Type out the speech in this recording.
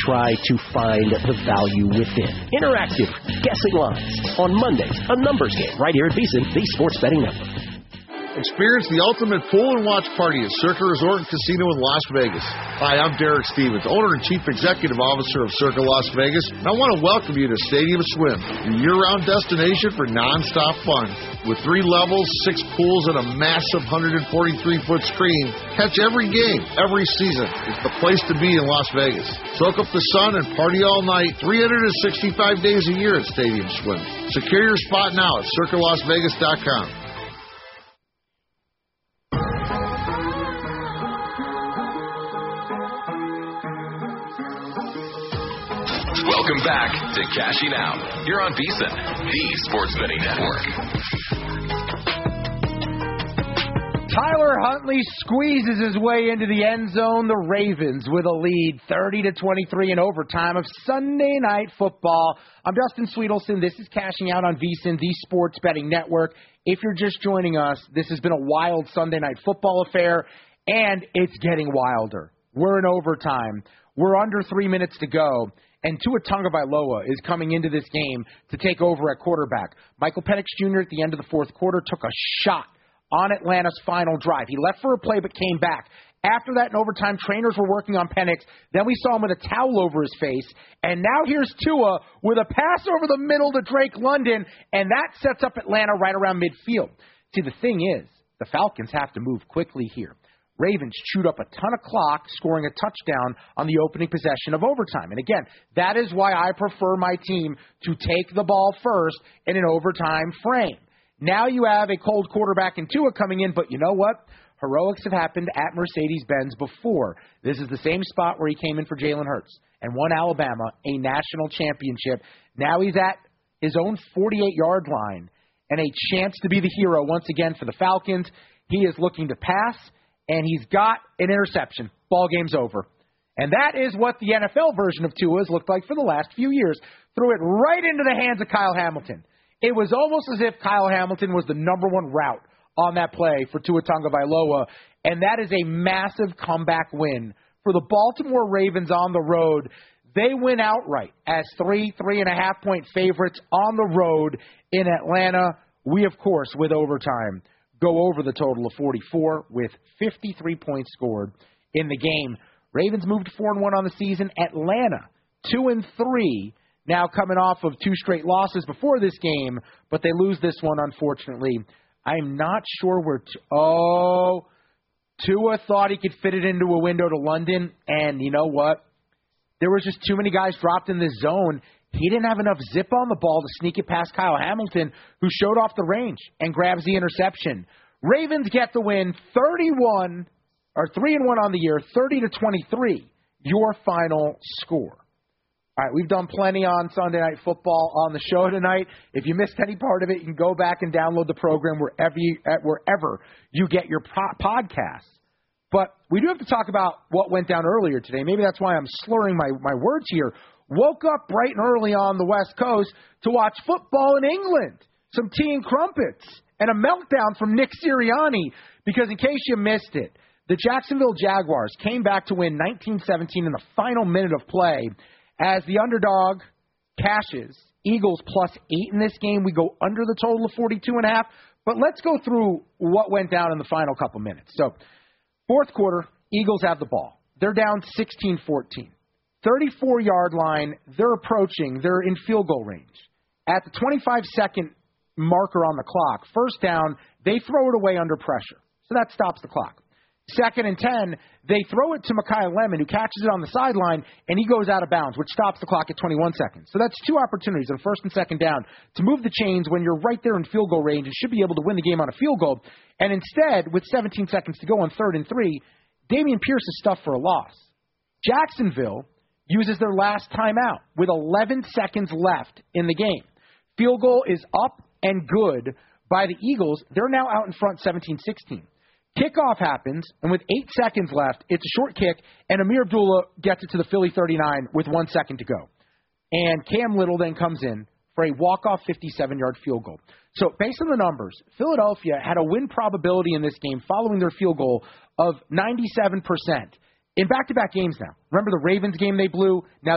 try to find the value within. Interactive guessing lines on Mondays, a numbers game right here at VSiN, the Sports Betting Network. Experience the ultimate pool and watch party at Circa Resort and Casino in Las Vegas. Hi, I'm Derek Stevens, owner and chief executive officer of Circa Las Vegas, and I want to welcome you to Stadium Swim, your year-round destination for non-stop fun. With 3 levels, 6 pools, and a massive 143-foot screen, catch every game, every season. It's the place to be in Las Vegas. Soak up the sun and party all night, 365 days a year at Stadium Swim. Secure your spot now at CircaLasVegas.com. Welcome back to Cashing Out. You're on VSiN, the Sports Betting Network. Tyler Huntley squeezes his way into the end zone. The Ravens with a lead, 30-23 in overtime of Sunday Night Football. I'm Dustin Sweetelson. This is Cashing Out on VSiN, the Sports Betting Network. If you're just joining us, this has been a wild Sunday Night Football affair, and it's getting wilder. We're in overtime. We're under 3 minutes to go. And Tua Tagovailoa is coming into this game to take over at quarterback. Michael Penix Jr. at the end of the fourth quarter took a shot on Atlanta's final drive. He left for a play but came back. After that, in overtime, trainers were working on Penix. Then we saw him with a towel over his face. And now here's Tua with a pass over the middle to Drake London, and that sets up Atlanta right around midfield. See, the thing is, the Falcons have to move quickly here. Ravens chewed up a ton of clock, scoring a touchdown on the opening possession of overtime. And again, that is why I prefer my team to take the ball first in an overtime frame. Now you have a cold quarterback in Tua coming in, but you know what? Heroics have happened at Mercedes-Benz before. This is the same spot where he came in for Jalen Hurts and won Alabama a national championship. Now he's at his own 48-yard line and a chance to be the hero once again for the Falcons. He is looking to pass, and he's got an interception. Ball game's over. And that is what the NFL version of Tua has looked like for the last few years. Threw it right into the hands of Kyle Hamilton. It was almost as if Kyle Hamilton was the number one route on that play for Tua Tagovailoa, and that is a massive comeback win for the Baltimore Ravens on the road. They win outright as 3.5-point favorites on the road in Atlanta. We, of course, with overtime, go over the total of 44 with 53 points scored in the game. Ravens moved 4-1 on the season. Atlanta 2-3, now coming off of 2 straight losses before this game, but they lose this one, unfortunately. I'm not sure where Tua thought he could fit it into a window to London, and you know what? There was just too many guys dropped in this zone. He didn't have enough zip on the ball to sneak it past Kyle Hamilton, who showed off the range and grabs the interception. Ravens get the win, 3-1 on the year, 30-23, your final score. All right, we've done plenty on Sunday Night Football on the show tonight. If you missed any part of it, you can go back and download the program wherever you get your podcasts. But we do have to talk about what went down earlier today. Maybe that's why I'm slurring my words here. Woke up bright and early on the West Coast to watch football in England, some tea and crumpets, and a meltdown from Nick Sirianni, because in case you missed it, the Jacksonville Jaguars came back to win 19-17 in the final minute of play as the underdog cashes. Eagles +8 in this game. We go under the total of 42.5. But let's go through what went down in the final couple minutes. So, fourth quarter, Eagles have the ball. They're down 16-14. 34-yard line, they're approaching. They're in field goal range. At the 25-second marker on the clock, first down, they throw it away under pressure. So that stops the clock. 2nd and 10, they throw it to Mekhi Lemon, who catches it on the sideline, and he goes out of bounds, which stops the clock at 21 seconds. So that's 2 opportunities on 1st and 2nd down to move the chains when you're right there in field goal range and should be able to win the game on a field goal. And instead, with 17 seconds to go on 3rd and 3, Dameon Pierce is stuffed for a loss. Jacksonville uses their last timeout with 11 seconds left in the game. Field goal is up and good by the Eagles. They're now out in front 17-16. Kickoff happens, and with 8 seconds left, it's a short kick, and Amir Abdullah gets it to the Philly 39 with 1 second to go. And Cam Little then comes in for a walk-off 57-yard field goal. So based on the numbers, Philadelphia had a win probability in this game following their field goal of 97% in back-to-back games now. Remember the Ravens game they blew? Now